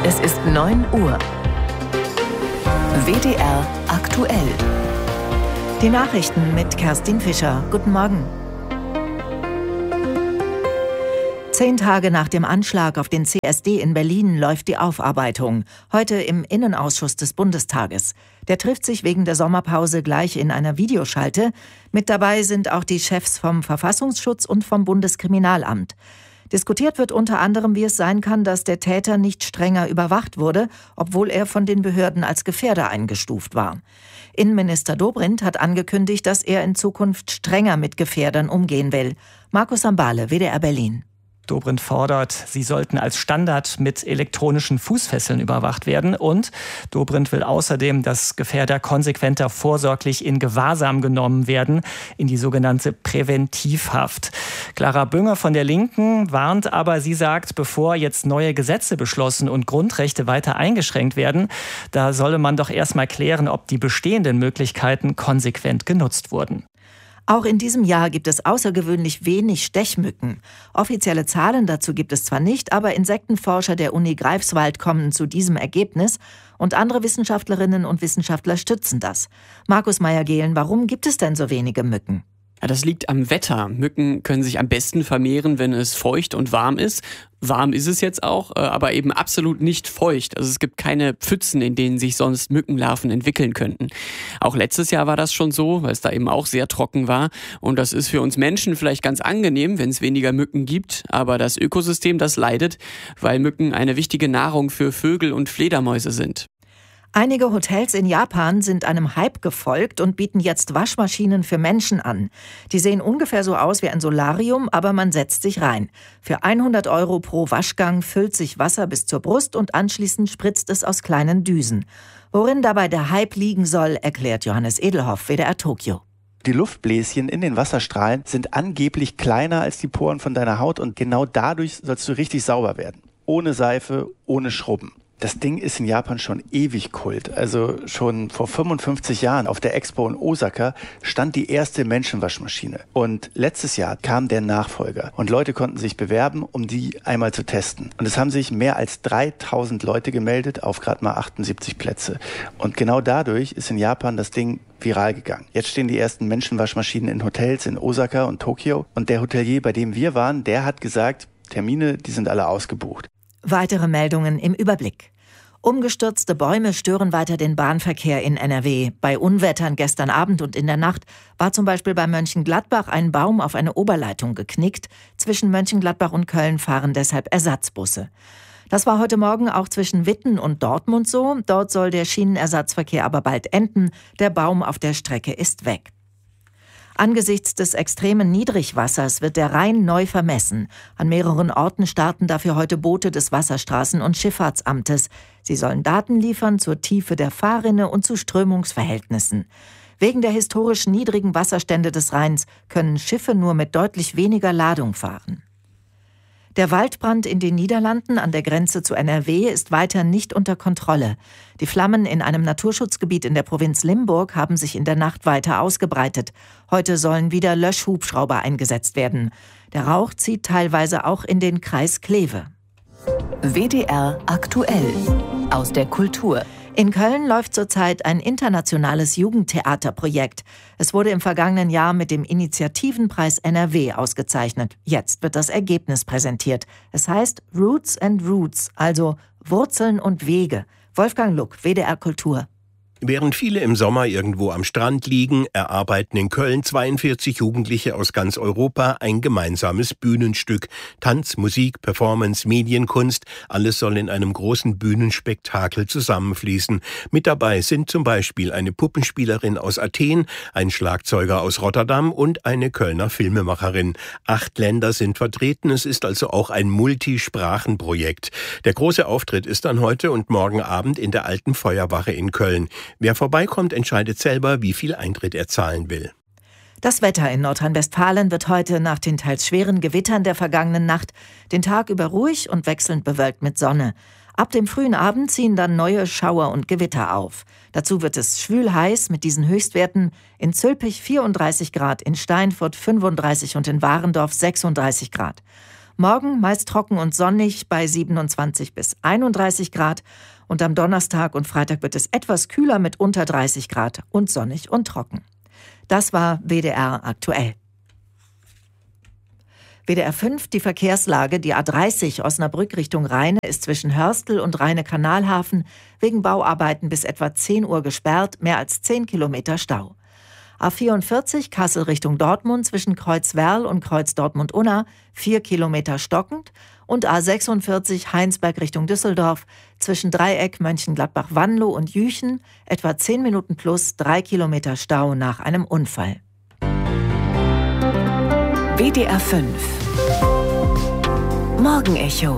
Es ist 9 Uhr. WDR aktuell. Die Nachrichten mit Kerstin Fischer. Guten Morgen. 10 Tage nach dem Anschlag auf den CSD in Berlin läuft die Aufarbeitung. Heute im Innenausschuss des Bundestages. Der trifft sich wegen der Sommerpause gleich in einer Videoschalte. Mit dabei sind auch die Chefs vom Verfassungsschutz und vom Bundeskriminalamt. Diskutiert wird unter anderem, wie es sein kann, dass der Täter nicht strenger überwacht wurde, obwohl er von den Behörden als Gefährder eingestuft war. Innenminister Dobrindt hat angekündigt, dass er in Zukunft strenger mit Gefährdern umgehen will. Markus Sambale, WDR Berlin. Dobrindt fordert, sie sollten als Standard mit elektronischen Fußfesseln überwacht werden. Und Dobrindt will außerdem, dass Gefährder konsequenter vorsorglich in Gewahrsam genommen werden, in die sogenannte Präventivhaft. Clara Bünger von der Linken warnt aber, sie sagt, bevor jetzt neue Gesetze beschlossen und Grundrechte weiter eingeschränkt werden, da solle man doch erstmal klären, ob die bestehenden Möglichkeiten konsequent genutzt wurden. Auch in diesem Jahr gibt es außergewöhnlich wenig Stechmücken. Offizielle Zahlen dazu gibt es zwar nicht, aber Insektenforscher der Uni Greifswald kommen zu diesem Ergebnis und andere Wissenschaftlerinnen und Wissenschaftler stützen das. Markus Meyer-Gehlen, warum gibt es denn so wenige Mücken? Ja, das liegt am Wetter. Mücken können sich am besten vermehren, wenn es feucht und warm ist. Warm ist es jetzt auch, aber eben absolut nicht feucht. Also es gibt keine Pfützen, in denen sich sonst Mückenlarven entwickeln könnten. Auch letztes Jahr war das schon so, weil es da eben auch sehr trocken war. Und das ist für uns Menschen vielleicht ganz angenehm, wenn es weniger Mücken gibt. Aber das Ökosystem, das leidet, weil Mücken eine wichtige Nahrung für Vögel und Fledermäuse sind. Einige Hotels in Japan sind einem Hype gefolgt und bieten jetzt Waschmaschinen für Menschen an. Die sehen ungefähr so aus wie ein Solarium, aber man setzt sich rein. Für 100 € pro Waschgang füllt sich Wasser bis zur Brust und anschließend spritzt es aus kleinen Düsen. Worin dabei der Hype liegen soll, erklärt Johannes Edelhoff, WDR Tokio. Die Luftbläschen in den Wasserstrahlen sind angeblich kleiner als die Poren von deiner Haut und genau dadurch sollst du richtig sauber werden. Ohne Seife, ohne Schrubben. Das Ding ist in Japan schon ewig Kult. Also schon vor 55 Jahren auf der Expo in Osaka stand die erste Menschenwaschmaschine. Und letztes Jahr kam der Nachfolger. Und Leute konnten sich bewerben, um die einmal zu testen. Und es haben sich mehr als 3000 Leute gemeldet auf gerade mal 78 Plätze. Und genau dadurch ist in Japan das Ding viral gegangen. Jetzt stehen die ersten Menschenwaschmaschinen in Hotels in Osaka und Tokio. Und der Hotelier, bei dem wir waren, der hat gesagt, Termine, die sind alle ausgebucht. Weitere Meldungen im Überblick. Umgestürzte Bäume stören weiter den Bahnverkehr in NRW. Bei Unwettern gestern Abend und in der Nacht war zum Beispiel bei Mönchengladbach ein Baum auf eine Oberleitung geknickt. Zwischen Mönchengladbach und Köln fahren deshalb Ersatzbusse. Das war heute Morgen auch zwischen Witten und Dortmund so. Dort soll der Schienenersatzverkehr aber bald enden. Der Baum auf der Strecke ist weg. Angesichts des extremen Niedrigwassers wird der Rhein neu vermessen. An mehreren Orten starten dafür heute Boote des Wasserstraßen- und Schifffahrtsamtes. Sie sollen Daten liefern zur Tiefe der Fahrrinne und zu Strömungsverhältnissen. Wegen der historisch niedrigen Wasserstände des Rheins können Schiffe nur mit deutlich weniger Ladung fahren. Der Waldbrand in den Niederlanden an der Grenze zu NRW ist weiter nicht unter Kontrolle. Die Flammen in einem Naturschutzgebiet in der Provinz Limburg haben sich in der Nacht weiter ausgebreitet. Heute sollen wieder Löschhubschrauber eingesetzt werden. Der Rauch zieht teilweise auch in den Kreis Kleve. WDR aktuell. Aus der Kultur. In Köln läuft zurzeit ein internationales Jugendtheaterprojekt. Es wurde im vergangenen Jahr mit dem Initiativenpreis NRW ausgezeichnet. Jetzt wird das Ergebnis präsentiert. Es heißt Roots and Roots, also Wurzeln und Wege. Wolfgang Luck, WDR Kultur. Während viele im Sommer irgendwo am Strand liegen, erarbeiten in Köln 42 Jugendliche aus ganz Europa ein gemeinsames Bühnenstück. Tanz, Musik, Performance, Medienkunst, alles soll in einem großen Bühnenspektakel zusammenfließen. Mit dabei sind zum Beispiel eine Puppenspielerin aus Athen, ein Schlagzeuger aus Rotterdam und eine Kölner Filmemacherin. 8 Länder sind vertreten, es ist also auch ein Multisprachenprojekt. Der große Auftritt ist dann heute und morgen Abend in der Alten Feuerwache in Köln. Wer vorbeikommt, entscheidet selber, wie viel Eintritt er zahlen will. Das Wetter in Nordrhein-Westfalen wird heute nach den teils schweren Gewittern der vergangenen Nacht den Tag über ruhig und wechselnd bewölkt mit Sonne. Ab dem frühen Abend ziehen dann neue Schauer und Gewitter auf. Dazu wird es schwül heiß mit diesen Höchstwerten: in Zülpich 34 Grad, in Steinfurt 35 und in Warendorf 36 Grad. Morgen meist trocken und sonnig bei 27 bis 31 Grad. Und am Donnerstag und Freitag wird es etwas kühler mit unter 30 Grad und sonnig und trocken. Das war WDR aktuell. WDR 5, die Verkehrslage. Die A30 Osnabrück Richtung Rheine ist zwischen Hörstel und Rheine-Kanalhafen wegen Bauarbeiten bis etwa 10 Uhr gesperrt, mehr als 10 Kilometer Stau. A44 Kassel Richtung Dortmund zwischen Kreuzwerl und Kreuz Dortmund-Unna 4 Kilometer stockend und A46 Heinsberg Richtung Düsseldorf zwischen Dreieck Mönchengladbach-Wanlo und Jüchen etwa 10 Minuten plus 3 Kilometer Stau nach einem Unfall. WDR 5 Morgenecho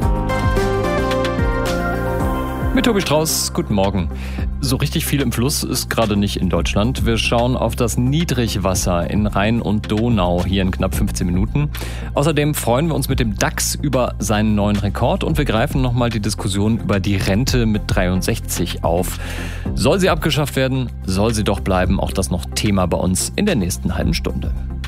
mit Tobi Strauß, guten Morgen. So richtig viel im Fluss ist gerade nicht in Deutschland. Wir schauen auf das Niedrigwasser in Rhein und Donau hier in knapp 15 Minuten. Außerdem freuen wir uns mit dem DAX über seinen neuen Rekord und wir greifen nochmal die Diskussion über die Rente mit 63 auf. Soll sie abgeschafft werden? Soll sie doch bleiben? Auch das noch Thema bei uns in der nächsten halben Stunde.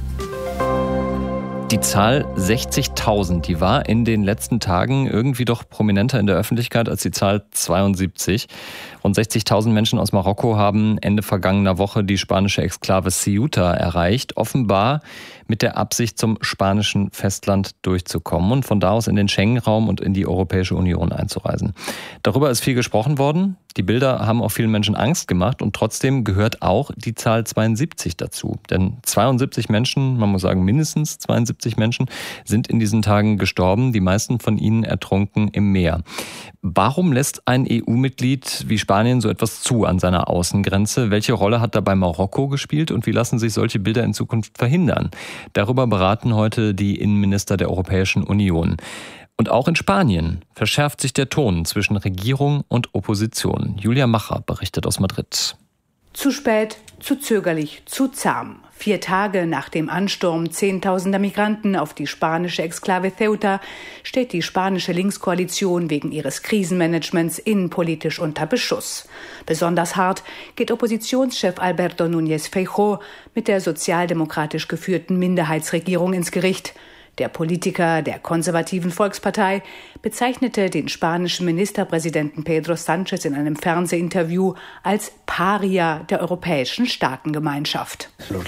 Die Zahl 60.000, die war in den letzten Tagen irgendwie doch prominenter in der Öffentlichkeit als die Zahl 72. Rund 60.000 Menschen aus Marokko haben Ende vergangener Woche die spanische Exklave Ceuta erreicht, offenbar mit der Absicht, zum spanischen Festland durchzukommen und von da aus in den Schengen-Raum und in die Europäische Union einzureisen. Darüber ist viel gesprochen worden. Die Bilder haben auch vielen Menschen Angst gemacht und trotzdem gehört auch die Zahl 72 dazu. Denn 72 Menschen, man muss sagen mindestens 72 Menschen, sind in diesen Tagen gestorben, die meisten von ihnen ertrunken im Meer. Warum lässt ein EU-Mitglied wie Spanien so etwas zu an seiner Außengrenze? Welche Rolle hat dabei Marokko gespielt und wie lassen sich solche Bilder in Zukunft verhindern? Darüber beraten heute die Innenminister der Europäischen Union. Und auch in Spanien verschärft sich der Ton zwischen Regierung und Opposition. Julia Macher berichtet aus Madrid. Zu spät, zu zögerlich, zu zahm. 4 Tage nach dem Ansturm zehntausender Migranten auf die spanische Exklave Ceuta steht die spanische Linkskoalition wegen ihres Krisenmanagements innenpolitisch unter Beschuss. Besonders hart geht Oppositionschef Alberto Núñez Feijóo mit der sozialdemokratisch geführten Minderheitsregierung ins Gericht. Der Politiker der konservativen Volkspartei bezeichnete den spanischen Ministerpräsidenten Pedro Sánchez in einem Fernsehinterview als Paria der europäischen Staatengemeinschaft.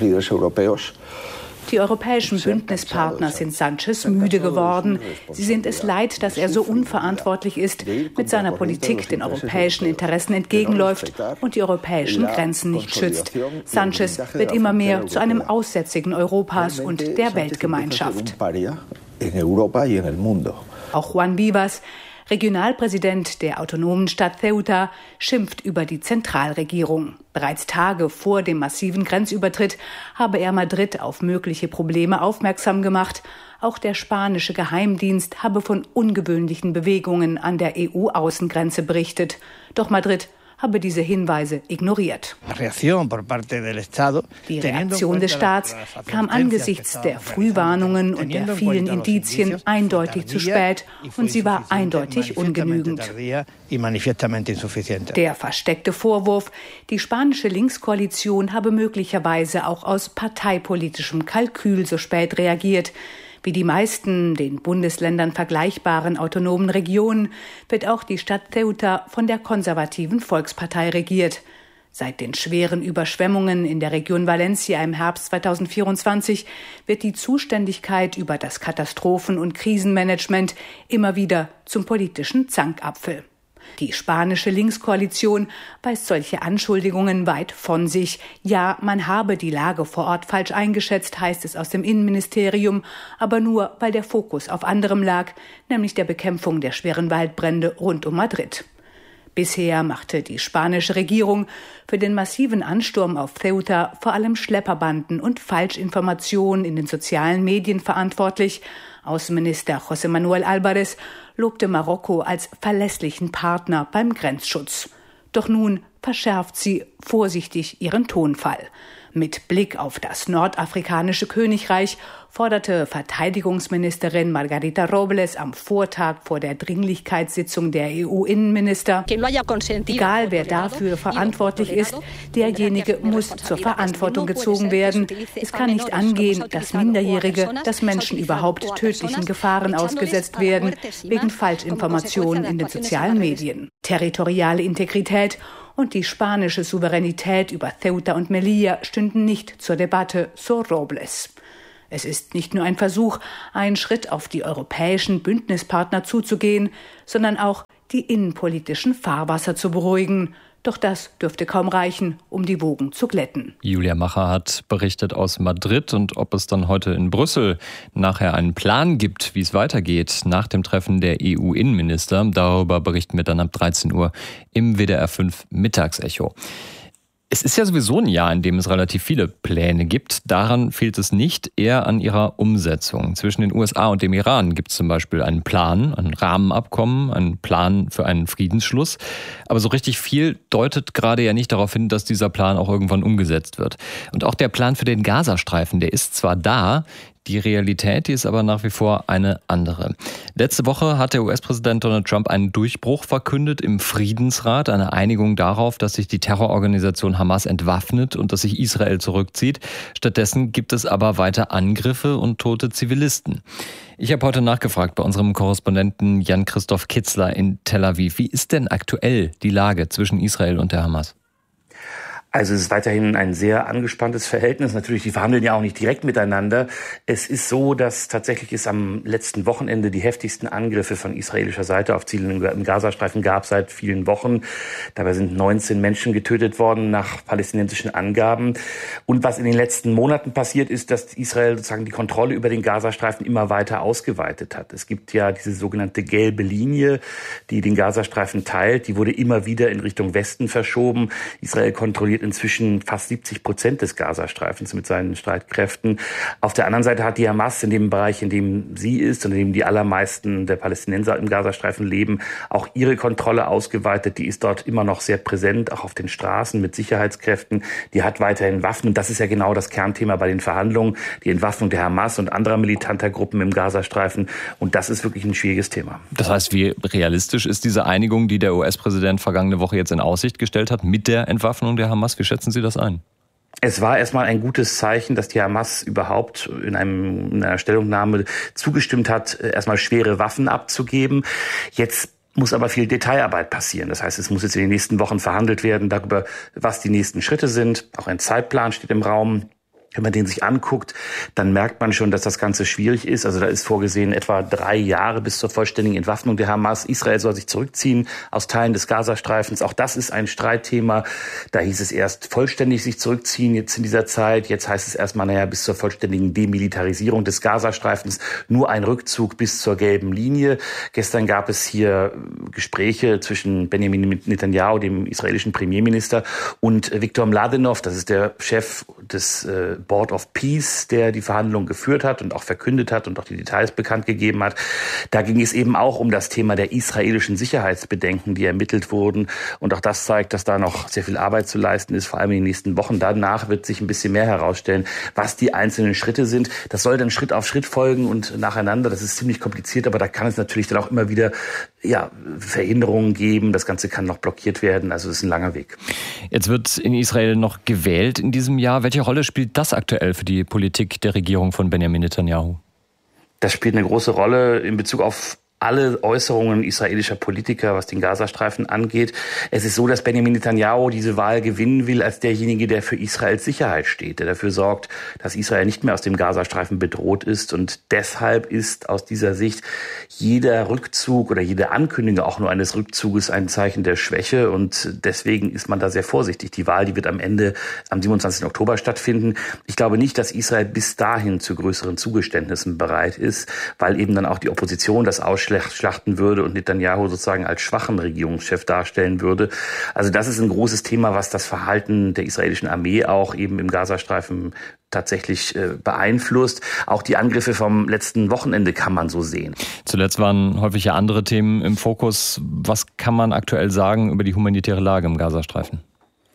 Die europäischen Bündnispartner sind Sánchez müde geworden. Sie sind es leid, dass er so unverantwortlich ist, mit seiner Politik den europäischen Interessen entgegenläuft und die europäischen Grenzen nicht schützt. Sánchez wird immer mehr zu einem Aussätzigen Europas und der Weltgemeinschaft. Auch Juan Vivas, Regionalpräsident der autonomen Stadt Ceuta, schimpft über die Zentralregierung. Bereits Tage vor dem massiven Grenzübertritt habe er Madrid auf mögliche Probleme aufmerksam gemacht. Auch der spanische Geheimdienst habe von ungewöhnlichen Bewegungen an der EU-Außengrenze berichtet. Doch Madrid habe diese Hinweise ignoriert. Die Reaktion des Staats kam angesichts der Frühwarnungen und der vielen Indizien eindeutig zu spät und sie war eindeutig ungenügend. Der versteckte Vorwurf, die spanische Linkskoalition habe möglicherweise auch aus parteipolitischem Kalkül so spät reagiert. Wie die meisten den Bundesländern vergleichbaren autonomen Regionen wird auch die Stadt Ceuta von der konservativen Volkspartei regiert. Seit den schweren Überschwemmungen in der Region Valencia im Herbst 2024 wird die Zuständigkeit über das Katastrophen- und Krisenmanagement immer wieder zum politischen Zankapfel. Die spanische Linkskoalition weist solche Anschuldigungen weit von sich. Ja, man habe die Lage vor Ort falsch eingeschätzt, heißt es aus dem Innenministerium, aber nur, weil der Fokus auf anderem lag, nämlich der Bekämpfung der schweren Waldbrände rund um Madrid. Bisher machte die spanische Regierung für den massiven Ansturm auf Ceuta vor allem Schlepperbanden und Falschinformationen in den sozialen Medien verantwortlich. Außenminister José Manuel Álvarez lobte Marokko als verlässlichen Partner beim Grenzschutz. Doch nun verschärft sie vorsichtig ihren Tonfall. Mit Blick auf das nordafrikanische Königreich forderte Verteidigungsministerin Margarita Robles am Vortag vor der Dringlichkeitssitzung der EU-Innenminister: Egal wer dafür verantwortlich ist, derjenige muss zur Verantwortung gezogen werden. Es kann nicht angehen, dass Minderjährige, dass Menschen überhaupt tödlichen Gefahren ausgesetzt werden, wegen Falschinformationen in den sozialen Medien. Territoriale Integrität und die spanische Souveränität über Ceuta und Melilla stünden nicht zur Debatte, so Robles. Es ist nicht nur ein Versuch, einen Schritt auf die europäischen Bündnispartner zuzugehen, sondern auch die innenpolitischen Fahrwasser zu beruhigen. Doch das dürfte kaum reichen, um die Wogen zu glätten. Julia Macher hat berichtet aus Madrid, und ob es dann heute in Brüssel nachher einen Plan gibt, wie es weitergeht nach dem Treffen der EU-Innenminister, darüber berichten wir dann ab 13 Uhr im WDR 5 Mittagsecho. Es ist ja sowieso ein Jahr, in dem es relativ viele Pläne gibt. Daran fehlt es nicht, eher an ihrer Umsetzung. Zwischen den USA und dem Iran gibt es zum Beispiel einen Plan, ein Rahmenabkommen, einen Plan für einen Friedensschluss. Aber so richtig viel deutet gerade ja nicht darauf hin, dass dieser Plan auch irgendwann umgesetzt wird. Und auch der Plan für den Gazastreifen, der ist zwar da, die Realität, die ist aber nach wie vor eine andere. Letzte Woche hat der US-Präsident Donald Trump einen Durchbruch verkündet im Friedensrat, eine Einigung darauf, dass sich die Terrororganisation Hamas entwaffnet und dass sich Israel zurückzieht. Stattdessen gibt es aber weiter Angriffe und tote Zivilisten. Ich habe heute nachgefragt bei unserem Korrespondenten Jan-Christoph Kitzler in Tel Aviv. Wie ist denn aktuell die Lage zwischen Israel und der Hamas? Also es ist weiterhin ein sehr angespanntes Verhältnis. Natürlich, die verhandeln ja auch nicht direkt miteinander. Es ist so, dass tatsächlich es am letzten Wochenende die heftigsten Angriffe von israelischer Seite auf Ziele im Gazastreifen gab seit vielen Wochen. Dabei sind 19 Menschen getötet worden nach palästinensischen Angaben. Und was in den letzten Monaten passiert ist, dass Israel sozusagen die Kontrolle über den Gazastreifen immer weiter ausgeweitet hat. Es gibt ja diese sogenannte gelbe Linie, die den Gazastreifen teilt. Die wurde immer wieder in Richtung Westen verschoben. Israel kontrolliert inzwischen fast 70% des Gazastreifens mit seinen Streitkräften. Auf der anderen Seite hat die Hamas in dem Bereich, in dem sie ist und in dem die allermeisten der Palästinenser im Gazastreifen leben, auch ihre Kontrolle ausgeweitet. Die ist dort immer noch sehr präsent, auch auf den Straßen mit Sicherheitskräften. Die hat weiterhin Waffen. Und das ist ja genau das Kernthema bei den Verhandlungen, die Entwaffnung der Hamas und anderer militanter Gruppen im Gazastreifen. Und das ist wirklich ein schwieriges Thema. Das heißt, wie realistisch ist diese Einigung, die der US-Präsident vergangene Woche jetzt in Aussicht gestellt hat, mit der Entwaffnung der Hamas? Wie schätzen Sie das ein? Es war erstmal ein gutes Zeichen, dass die Hamas überhaupt in einer Stellungnahme zugestimmt hat, erstmal schwere Waffen abzugeben. Jetzt muss aber viel Detailarbeit passieren. Das heißt, es muss jetzt in den nächsten Wochen verhandelt werden darüber, was die nächsten Schritte sind. Auch ein Zeitplan steht im Raum. Wenn man den sich anguckt, dann merkt man schon, dass das Ganze schwierig ist. Also da ist vorgesehen etwa 3 Jahre bis zur vollständigen Entwaffnung der Hamas. Israel soll sich zurückziehen aus Teilen des Gazastreifens. Auch das ist ein Streitthema. Da hieß es erst vollständig sich zurückziehen jetzt in dieser Zeit. Jetzt heißt es erstmal, bis zur vollständigen Demilitarisierung des Gazastreifens nur ein Rückzug bis zur gelben Linie. Gestern gab es hier Gespräche zwischen Benjamin Netanyahu, dem israelischen Premierminister, und Viktor Mladenov, das ist der Chef des Board of Peace, der die Verhandlungen geführt hat und auch verkündet hat und auch die Details bekannt gegeben hat. Da ging es eben auch um das Thema der israelischen Sicherheitsbedenken, die ermittelt wurden. Und auch das zeigt, dass da noch sehr viel Arbeit zu leisten ist, vor allem in den nächsten Wochen. Danach wird sich ein bisschen mehr herausstellen, was die einzelnen Schritte sind. Das soll dann Schritt auf Schritt folgen und nacheinander. Das ist ziemlich kompliziert, aber da kann es natürlich dann auch immer wieder Verhinderungen geben. Das Ganze kann noch blockiert werden. Also es ist ein langer Weg. Jetzt wird in Israel noch gewählt in diesem Jahr. Welche Rolle spielt das aktuell für die Politik der Regierung von Benjamin Netanyahu? Das spielt eine große Rolle in Bezug auf alle Äußerungen israelischer Politiker, was den Gazastreifen angeht. Es ist so, dass Benjamin Netanyahu diese Wahl gewinnen will als derjenige, der für Israels Sicherheit steht, der dafür sorgt, dass Israel nicht mehr aus dem Gazastreifen bedroht ist. Und deshalb ist aus dieser Sicht jeder Rückzug oder jede Ankündigung auch nur eines Rückzuges ein Zeichen der Schwäche. Und deswegen ist man da sehr vorsichtig. Die Wahl, die wird am Ende am 27. Oktober stattfinden. Ich glaube nicht, dass Israel bis dahin zu größeren Zugeständnissen bereit ist, weil eben dann auch die Opposition das ausschlachten würde und Netanyahu sozusagen als schwachen Regierungschef darstellen würde. Also das ist ein großes Thema, was das Verhalten der israelischen Armee auch eben im Gazastreifen tatsächlich beeinflusst. Auch die Angriffe vom letzten Wochenende kann man so sehen. Zuletzt waren häufig ja andere Themen im Fokus. Was kann man aktuell sagen über die humanitäre Lage im Gazastreifen?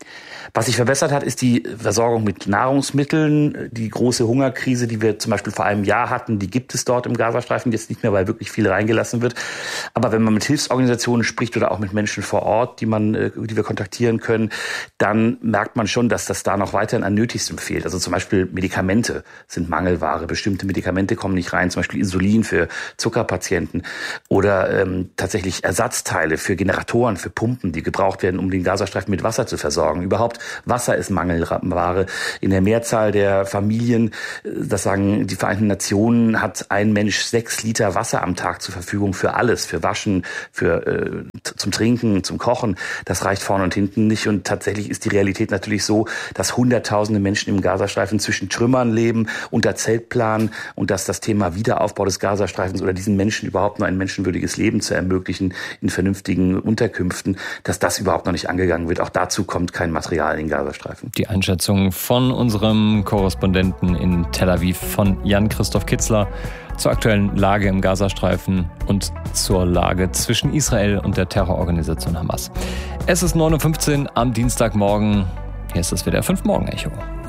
Was sich verbessert hat, ist die Versorgung mit Nahrungsmitteln. Die große Hungerkrise, die wir zum Beispiel vor einem Jahr hatten, die gibt es dort im Gazastreifen jetzt nicht mehr, weil wirklich viel reingelassen wird. Aber wenn man mit Hilfsorganisationen spricht oder auch mit Menschen vor Ort, die wir kontaktieren können, dann merkt man schon, dass das da noch weiterhin an Nötigstem fehlt. Also zum Beispiel Medikamente sind Mangelware. Bestimmte Medikamente kommen nicht rein, zum Beispiel Insulin für Zuckerpatienten oder tatsächlich Ersatzteile für Generatoren, für Pumpen, die gebraucht werden, um den Gazastreifen mit Wasser zu versorgen. Überhaupt Wasser ist Mangelware. In der Mehrzahl der Familien, das sagen die Vereinten Nationen, hat ein Mensch 6 Liter Wasser am Tag zur Verfügung für alles, für Waschen, zum Trinken, zum Kochen. Das reicht vorne und hinten nicht. Und tatsächlich ist die Realität natürlich so, dass Hunderttausende Menschen im Gazastreifen zwischen Trümmern leben, unter Zeltplan, und dass das Thema Wiederaufbau des Gazastreifens oder diesen Menschen überhaupt nur ein menschenwürdiges Leben zu ermöglichen in vernünftigen Unterkünften, dass das überhaupt noch nicht angegangen wird. Auch dazu kommt kein Material in den Gazastreifen. Die Einschätzung von unserem Korrespondenten in Tel Aviv, von Jan-Christoph Kitzler, zur aktuellen Lage im Gazastreifen und zur Lage zwischen Israel und der Terrororganisation Hamas. Es ist 9:15 Uhr am Dienstagmorgen. Hier ist das WDR 5 Morgen-Echo.